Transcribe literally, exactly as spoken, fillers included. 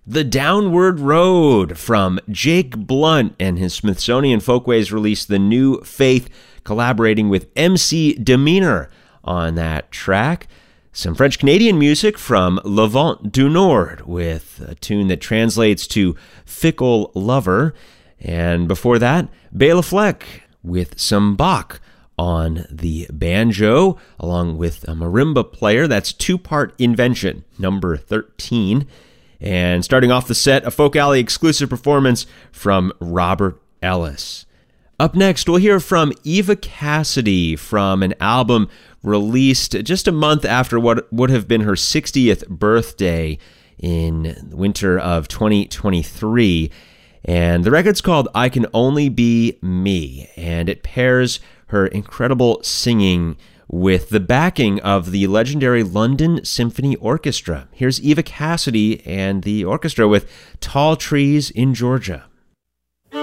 The Downward Road from Jake Blunt and his Smithsonian Folkways released The New Faith, collaborating with M C Demeanor on that track. Some French-Canadian music from Le Vent du Nord with a tune that translates to Fickle Lover. And before that, Bela Fleck with some Bach on the banjo, along with a marimba player. That's Two-Part Invention, number thirteen. And starting off the set, a Folk Alley exclusive performance from Robert Ellis. Up next, we'll hear from Eva Cassidy from an album released just a month after what would have been her sixtieth birthday in the winter of twenty twenty-three. And the record's called I Can Only Be Me, and it pairs her incredible singing with the backing of the legendary London Symphony Orchestra. Here's Eva Cassidy and the orchestra with Tall Trees in Georgia.